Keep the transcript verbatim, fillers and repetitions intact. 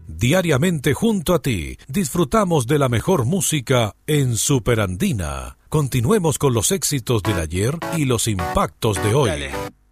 Diariamente junto a ti, disfrutamos de la mejor música en Superandina. Continuemos con los éxitos del ayer y los impactos de hoy. Dale.